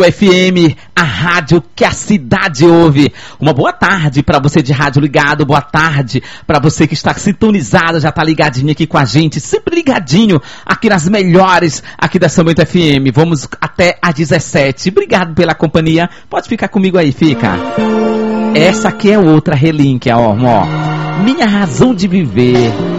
FM, a rádio que a cidade ouve. Uma boa tarde para você de rádio ligado, boa tarde para você que está sintonizado, já está ligadinho aqui com a gente, sempre ligadinho aqui nas melhores aqui da São Bento FM. Vamos até às 17. Obrigado pela companhia. Pode ficar comigo aí, fica. Essa aqui é outra relíquia, ó. Minha razão de viver.